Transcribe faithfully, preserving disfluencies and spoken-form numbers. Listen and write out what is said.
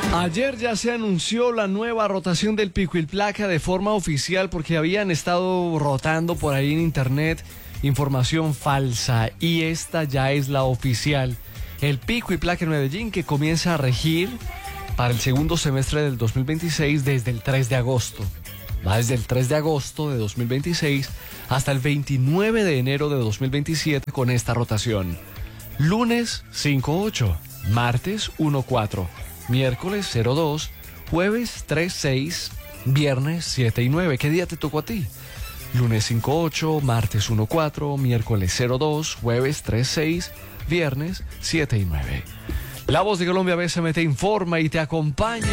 Ayer ya se anunció la nueva rotación del Pico y Placa de forma oficial porque habían estado rotando por ahí en internet información falsa y esta ya es la oficial. El Pico y Placa en Medellín que comienza a regir para el segundo semestre del dos mil veintiséis desde el tres de agosto. Va desde el tres de agosto de dos mil veintiséis hasta el veintinueve de enero de dos mil veintisiete con esta rotación. Lunes cinco ocho, martes uno cuatro, miércoles cero dos, jueves tres seis, viernes siete y nueve. ¿Qué día te tocó a ti? Lunes cinco ocho, martes uno cuatro, miércoles cero dos, jueves tres seis, viernes siete y nueve. La Voz de Colombia B S M te informa y te acompaña.